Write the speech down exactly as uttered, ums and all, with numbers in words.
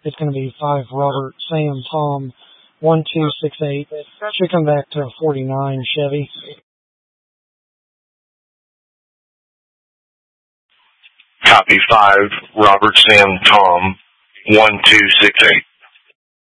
It's going to be five Robert Sam Tom one two six eight. Should come back to a forty-nine Chevy. Copy five Robert Sam Tom one two six eight.